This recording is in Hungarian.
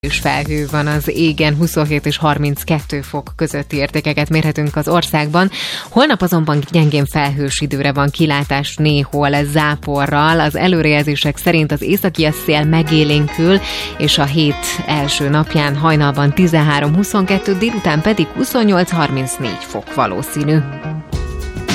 És felhő van az égen, 27 és 32 fok közötti értékeket mérhetünk az országban. Holnap azonban gyengén felhős időre van kilátás, néhol záporral. Az előrejelzések szerint az északi szél megélénkül, és a hét első napján hajnalban 13-22, délután pedig 28-34 fok valószínű.